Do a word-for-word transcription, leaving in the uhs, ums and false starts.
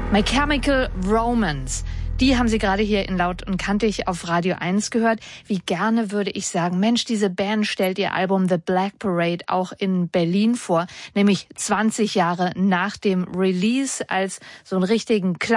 My Chemical Romance. Die haben Sie gerade hier in Laut und Kantig auf Radio eins gehört. Wie gerne würde ich sagen, Mensch, diese Band stellt ihr Album The Black Parade auch in Berlin vor, nämlich zwanzig Jahre nach dem Release als so einen richtigen Klassiker.